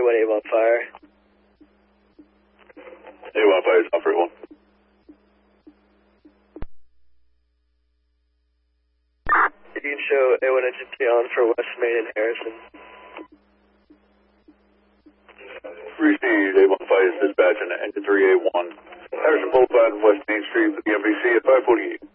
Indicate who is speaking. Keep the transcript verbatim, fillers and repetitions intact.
Speaker 1: one eight one fire.
Speaker 2: A one fire is offer one.
Speaker 1: You can show A one engine T on for West Main and Harrison.
Speaker 2: Received A one fire is dispatching engine three A one. Harrison Boulevard and West Main Street with the M B C at five forty-eight.